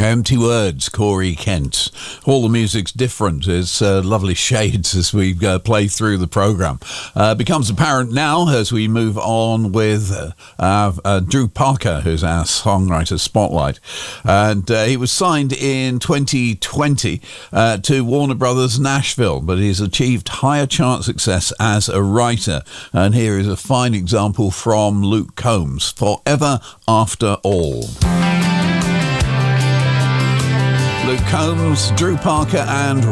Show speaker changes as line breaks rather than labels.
Empty Words, Corey Kent. All the music's different. It's lovely shades as we play through the programme. Becomes apparent now as we move on with Drew Parker, who's our songwriter spotlight. And he was signed in 2020 to Warner Brothers Nashville, but he's achieved higher chart success as a writer. And here is a fine example from Luke Combs, Forever After All. Luke Combs, Drew Parker and